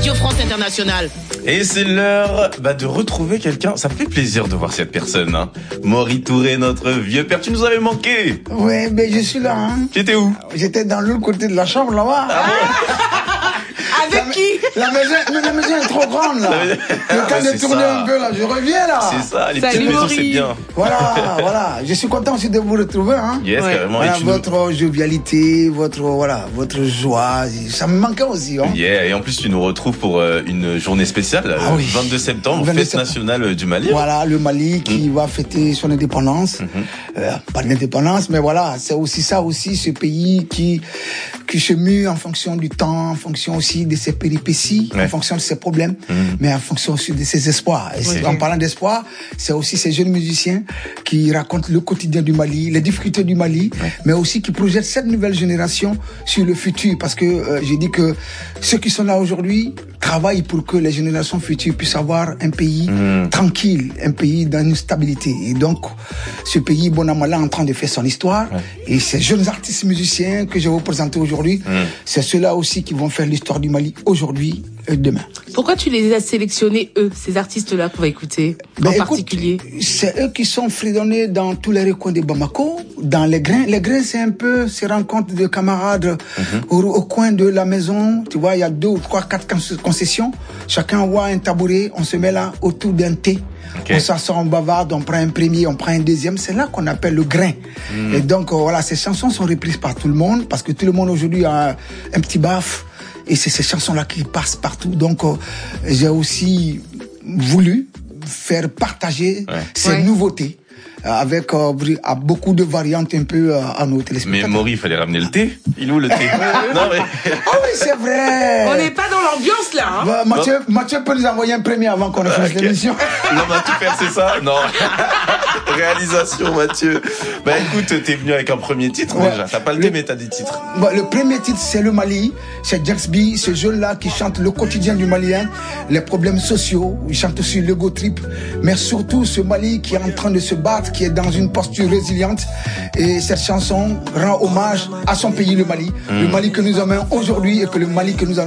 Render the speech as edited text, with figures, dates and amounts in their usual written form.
Radio France Internationale. Et c'est l'heure de retrouver quelqu'un. Ça me fait plaisir de voir cette personne. Hein. Maury Touré, notre vieux père. Tu nous avais manqué. Ouais, mais je suis là. Hein. Tu étais où? J'étais dans l'autre côté de la chambre, là-bas. Ah bon? Avec qui? La maison est trop grande, là. Le temps de tourner un peu, là. Je reviens, là. C'est ça, les petites maisons, c'est bien. Voilà. Je suis content aussi de vous retrouver, hein. Yes, carrément. Voilà, votre jovialité, votre joie. Ça me manquait aussi, hein. Yeah, et en plus, tu nous retrouves pour une journée spéciale, 22 septembre, fête nationale du Mali. Voilà, le Mali qui va fêter son indépendance. Pas l'indépendance, mais voilà, c'est aussi ça aussi, ce pays qui se mue en fonction du temps, en fonction aussi de ses péripéties, en fonction de ses problèmes, mais en fonction aussi de ses espoirs. Et en parlant d'espoir, c'est aussi ces jeunes musiciens qui racontent le quotidien du Mali, les difficultés du Mali, mais aussi qui projettent cette nouvelle génération sur le futur. Parce que j'ai dit que ceux qui sont là aujourd'hui travaillent pour que les générations futures puissent avoir un pays tranquille, un pays dans une stabilité. Et donc, ce pays, bon an, mal an, en train de faire son histoire. Et ces jeunes artistes musiciens que je vais vous présenter aujourd'hui, c'est ceux-là aussi qui vont faire l'histoire du Mali aujourd'hui et demain. Pourquoi tu les as sélectionnés, eux, ces artistes-là qu'on va écouter, en particulier? C'est eux qui sont fredonnés dans tous les recoins de Bamako, dans les grains. Les grains, c'est un peu ces rencontres de camarades au coin de la maison. Tu vois, il y a 2 ou 3, 4 concessions. Chacun voit un tabouret, on se met là autour d'un thé. On s'assoit, on bavarde, on prend un premier, on prend un deuxième. C'est là qu'on appelle le grain. Et donc, voilà, ces chansons sont reprises par tout le monde, parce que tout le monde aujourd'hui a un petit baf. Et c'est ces chansons-là qui passent partout. Donc, j'ai aussi voulu faire partager ces nouveautés avec beaucoup de variantes un peu à nos téléspectateurs. Mais Maury, il fallait ramener le thé. Il est où le thé? Non, mais... Ah oui, c'est vrai. On n'est pas dans l'ambiance là. Hein. Mathieu peut nous envoyer un premier avant qu'on fasse l'émission. L'homme a tout faire, c'est ça? Non. Réalisation, Mathieu. Écoute, t'es venu avec un premier titre déjà. T'as pas le thé, mais t'as des titres. Le premier titre, c'est le Mali. C'est Jax B, ce jeune-là qui chante le quotidien du Malien, les problèmes sociaux. Il chante aussi l'ego trip. Mais surtout, ce Mali qui est en train de se battre, qui est dans une posture résiliente. Et cette chanson rend hommage à son pays, le Mali. Le Mali que nous aimons aujourd'hui et que le Mali que nous allons